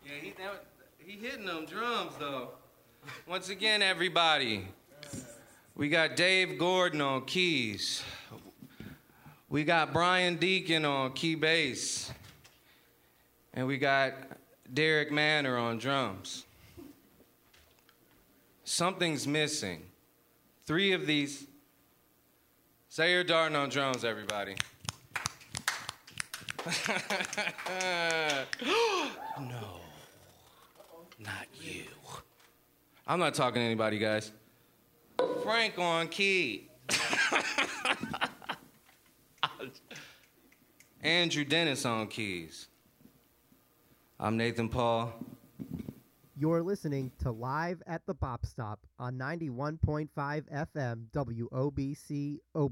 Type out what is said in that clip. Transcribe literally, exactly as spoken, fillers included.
Yeah, he that, he hitting them drums though. Once again, everybody, we got Dave Gordon on keys. We got Brian Deacon on key bass. And we got Derek Manor on drums. Something's missing. Three of these. Zaire Darden on drums, everybody. No, not you. I'm not talking to anybody, guys. Frank on key. Andrew Dennis on keys. I'm Nathan Paul. You're listening to Live at the Bop Stop on ninety-one point five F M W O B C.